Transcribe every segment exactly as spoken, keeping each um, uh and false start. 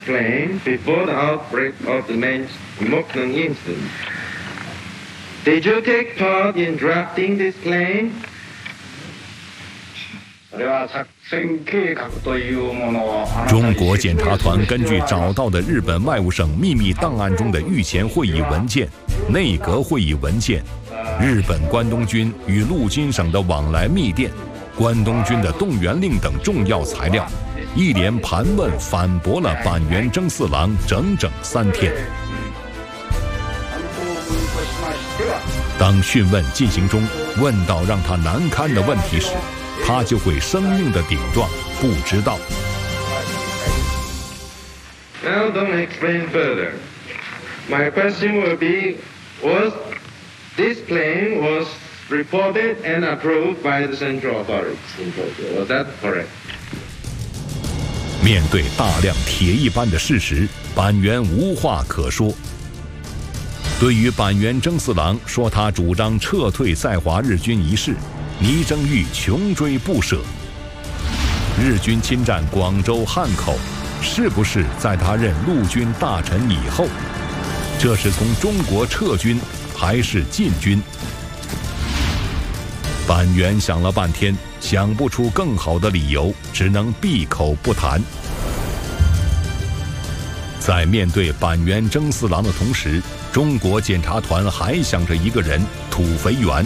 claim before the outbreak of the Moknang incident. Did you take part in drafting this claim? 中国检察团根据找到的日本外务省秘密档案中的御前会议文件、内阁会议文件、日本关东军与陆军省的往来密电、关东军的动员令等重要材料，一连盘问反驳了板垣征四郎整整三天。当讯问进行中，问到让他难堪的问题时，他就会生硬地顶撞，不知道。 Now don't explain further. My question will be, was this claim was reported and approved by the central authorities in Tokyo? Was that correct? 面对大量铁一般的事实，板垣无话可说。对于板垣征四郎说他主张撤退在华日军一事，倪正玉穷追不舍。日军侵占广州汉口，是不是在他任陆军大臣以后？这是从中国撤军还是进军？板垣想了半天，想不出更好的理由，只能闭口不谈。在面对板垣征四郎的同时，中国检察团还想着一个人土肥原。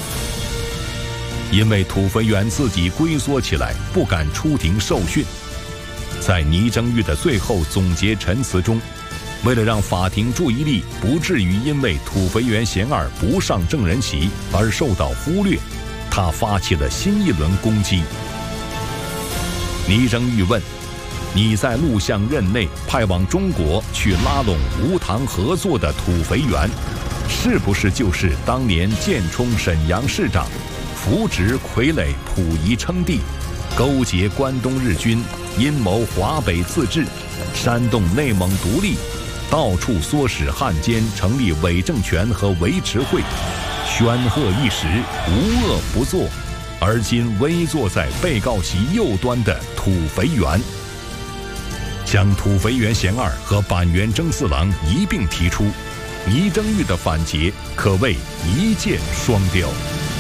因为土肥原自己龟缩起来，不敢出庭受讯。在倪正玉的最后总结陈词中，为了让法庭注意力不至于因为土肥原贤二不上证人席而受到忽略，他发起了新一轮攻击。倪正玉问：你在陆相任内派往中国去拉拢吴唐合作的土肥原，是不是就是当年建冲沈阳市长，扶植傀儡溥仪称帝，勾结关东日军，阴谋华北自治，煽动内蒙独立，到处唆使汉奸成立伪政权和维持会，煊赫一时，无恶不作，而今危坐在被告席右端的土肥原？将土肥原贤二和板垣征四郎一并提出，倪正玉的反诘可谓一箭双雕。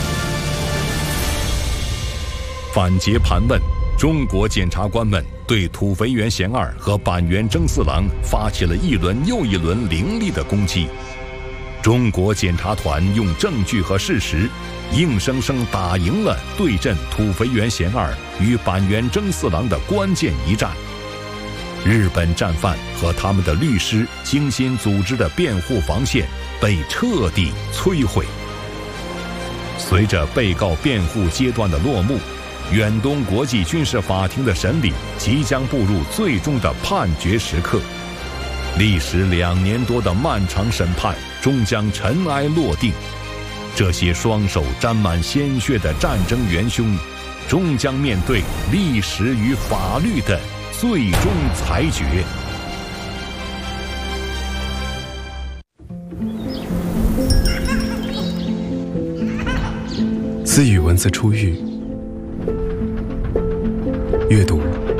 反诘盘问，中国检察官们对土肥原贤二和板垣征四郎发起了一轮又一轮凌厉的攻击。中国检察团用证据和事实，硬生生打赢了对阵土肥原贤二与板垣征四郎的关键一战。日本战犯和他们的律师精心组织的辩护防线被彻底摧毁。随着被告辩护阶段的落幕，远东国际军事法庭的审理即将步入最终的判决时刻。历时两年多的漫长审判终将尘埃落定，这些双手沾满鲜血的战争元凶，终将面对历史与法律的最终裁决。 自语文字出狱，阅读